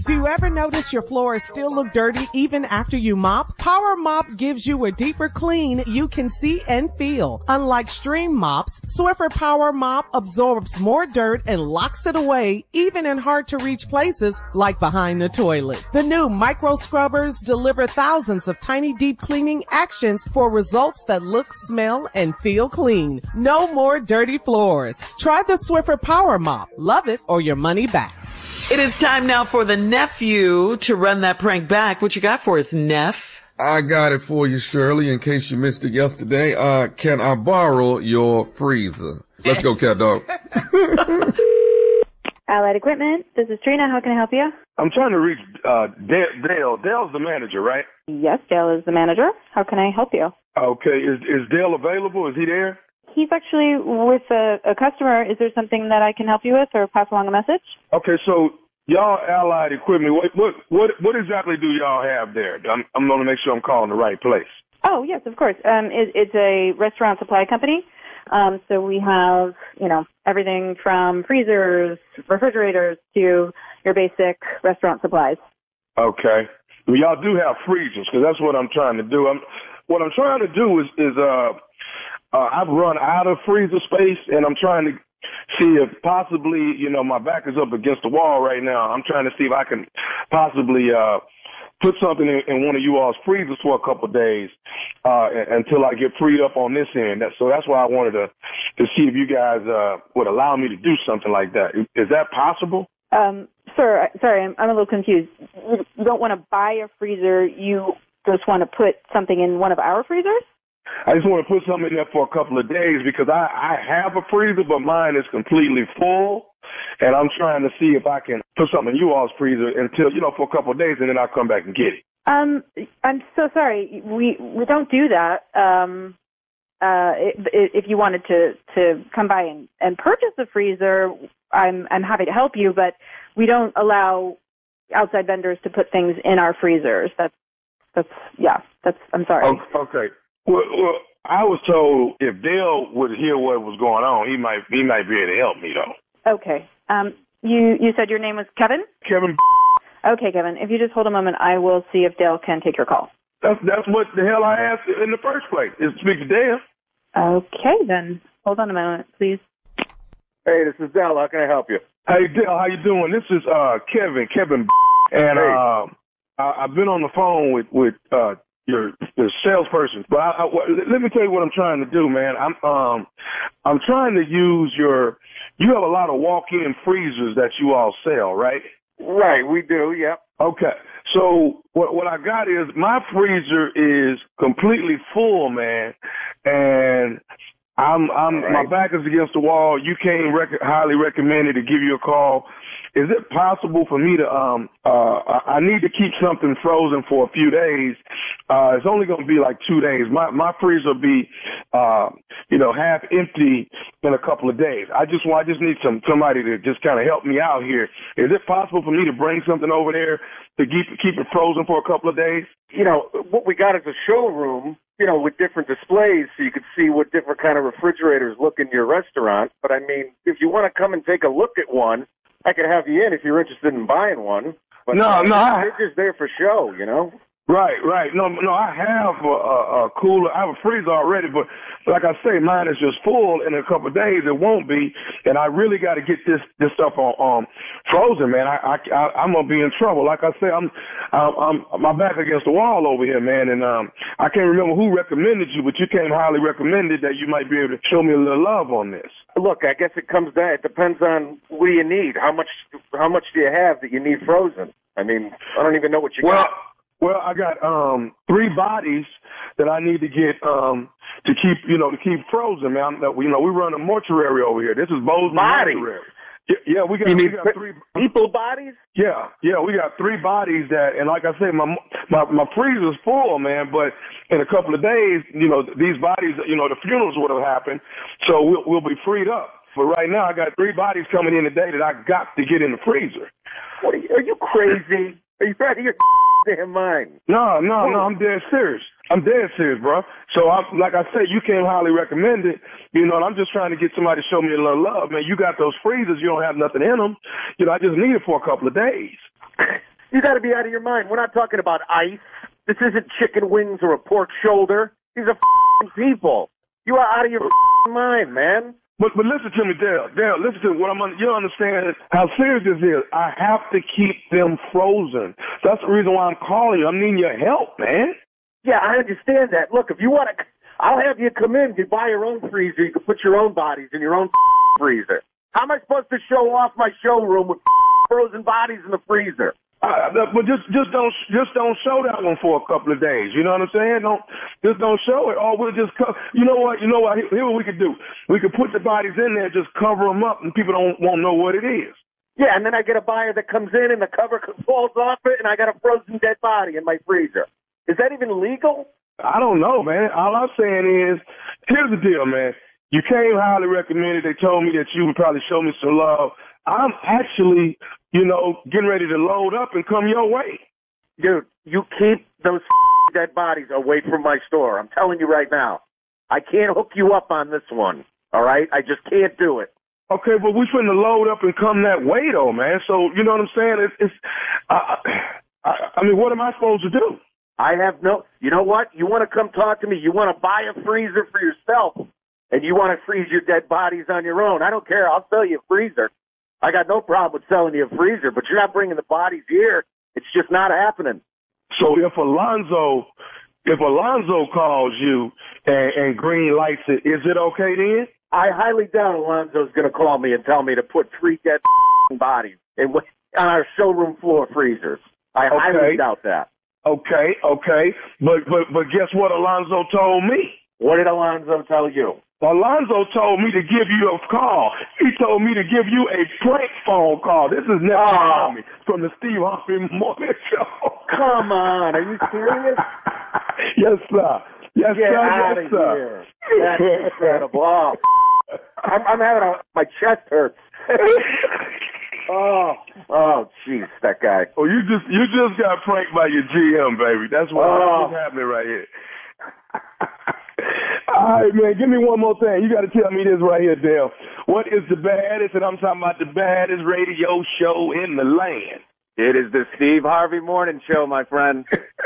Do you ever notice your floors still look dirty even after you mop? Power Mop gives you a deeper clean you can see and feel. Unlike stream mops, Swiffer Power Mop absorbs more dirt and locks it away even in hard to reach places like behind the toilet. The new micro scrubbers deliver thousands of tiny deep cleaning actions for results that look, smell, and feel clean. No more dirty floors. Try the Swiffer Power Mop. Love it or your money back. It is time now for the nephew to run that prank back. What you got for us, Neff? I got it for you, Shirley, in case you missed it yesterday. Can I borrow your freezer? Let's go, cat dog. Allied Equipment, this is Trina. How can I help you? I'm trying to reach Dale. Dale's the manager, right? Yes, Dale is the manager. How can I help you? Okay. Is Dale available? Is he there? He's actually with a customer. Is there something that I can help you with or pass along a message? Okay, so y'all Allied Equipment, what exactly do y'all have there? I'm going to make sure I'm calling the right place. Oh, yes, of course. It's a restaurant supply company. So we have, everything from freezers, refrigerators to your basic restaurant supplies. Okay. Well, y'all do have freezers because that's what I'm trying to do. What I'm trying to do is I've run out of freezer space, and I'm trying to see if possibly, my back is up against the wall right now. I'm trying to see if I can possibly put something in one of you all's freezers for a couple of days until I get freed up on this end. So that's why I wanted to see if you guys would allow me to do something like that. Is that possible? Sir, sorry, I'm a little confused. You don't want to buy a freezer. You just want to put something in one of our freezers? I just want to put something in there for a couple of days because I have a freezer, but mine is completely full, and I'm trying to see if I can put something in you all's freezer until, for a couple of days, and then I'll come back and get it. I'm so sorry. We don't do that. If you wanted to come by and purchase a freezer, I'm happy to help you, but we don't allow outside vendors to put things in our freezers. I'm sorry. Okay. Well, I was told if Dale would hear what was going on, he might be able to help me, though. Okay. You said your name was Kevin? Kevin. Okay, Kevin. If you just hold a moment, I will see if Dale can take your call. That's what the hell I asked in the first place, is to speak to Dale. Okay, then. Hold on a moment, please. Hey, this is Dale. How can I help you? Hey, Dale, how you doing? This is Kevin, and hey. I've been on the phone with your salesperson, but let me tell you what I'm trying to do, man. I'm trying to use you have a lot of walk-in freezers that you all sell, right? Right, we do, yep. Okay, so what I got is my freezer is completely full, man, and right. My back is against the wall. You came highly recommended to give you a call. Is it possible for me to, I need to keep something frozen for a few days. It's only going to be like 2 days. My freezer will be, half empty in a couple of days. I just need somebody to just kind of help me out here. Is it possible for me to bring something over there to keep it frozen for a couple of days? What we got is a showroom, with different displays so you can see what different kind of refrigerators look in your restaurant. But I mean, if you want to come and take a look at one, I could have you in if you're interested in buying one. But they're just there for show, Right. No, I have a cooler. I have a freezer already, but like I say, mine is just full. In a couple of days, it won't be, and I really got to get this stuff on frozen, man. I'm gonna be in trouble. Like I say, I'm my back against the wall over here, man, and I can't remember who recommended you, but you came highly recommended that you might be able to show me a little love on this. Look, I guess it comes down. It depends on what do you need. How much do you have that you need frozen? I mean, I don't even know what you got. Well, I got 3 bodies that I need to get to keep frozen, man. We run a mortuary over here. This is Bozeman Mortuary. Yeah, we got 3 people bodies. Yeah, we got 3 bodies that, and like I say, my freezer's full, man. But in a couple of days, these bodies, the funerals would have happened, so we'll be freed up. But right now, I got 3 bodies coming in today that I got to get in the freezer. What are you crazy? Are you out of your damn mind? No, I'm dead serious. Bro. So, like I said, you came highly recommended, and I'm just trying to get somebody to show me a little love, man. You got those freezers, you don't have nothing in them. I just need it for a couple of days. You got to be out of your mind. We're not talking about ice. This isn't chicken wings or a pork shoulder. These are people. You are out of your mind, man. But listen to me, Dale. Dale, listen to me. You don't understand how serious this is. I have to keep them frozen. That's the reason why I'm calling you. I'm needing your help, man. Yeah, I understand that. Look, if you want to, I'll have you come in. You buy your own freezer. You can put your own bodies in your own freezer. How am I supposed to show off my showroom with frozen bodies in the freezer? But just don't show that one for a couple of days. You know what I'm saying? Don't show it. Or we'll just you know what? Here what we could do. We could put the bodies in there, just cover them up, and people won't know what it is. Yeah, and then I get a buyer that comes in and the cover falls off it, and I got a frozen dead body in my freezer. Is that even legal? I don't know, man. All I'm saying is, here's the deal, man. You came highly recommended. They told me that you would probably show me some love. I'm actually, getting ready to load up and come your way. Dude, you keep those dead bodies away from my store. I'm telling you right now. I can't hook you up on this one, all right? I just can't do it. Okay, but we finna load up and come that way, though, man. So, you know what I'm saying? I mean, what am I supposed to do? You know what? You want to come talk to me. You want to buy a freezer for yourself, and you want to freeze your dead bodies on your own. I don't care. I'll sell you a freezer. I got no problem with selling you a freezer, but you're not bringing the bodies here. It's just not happening. So if Alonzo calls you and green lights it, is it okay then? I highly doubt Alonzo's going to call me and tell me to put 3 dead bodies on our showroom floor freezers. I highly doubt that. Okay. But guess what Alonzo told me? What did Alonzo tell you? Alonzo told me to give you a call. He told me to give you a prank phone call. This is Nephew from the Steve Harvey Morning Show. Come on. Are you serious? Yes, sir. Yes, Get sir. out Yes, of sir. Here. That's incredible. Oh, I'm having my chest hurts. Oh, jeez, that guy. Oh, you just got pranked by your GM, baby. That's what's happening right here. All right, man, give me one more thing. You got to tell me this right here, Dale. What is the baddest, and I'm talking about the baddest radio show in the land? It is the Steve Harvey Morning Show, my friend.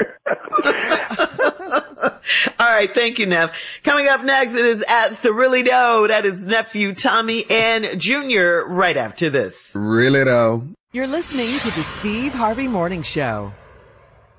All right, thank you, Neff. Coming up next, it is Ask the Really Doe. That is Nephew Tommy and Junior right after this. Really though. You're listening to the Steve Harvey Morning Show.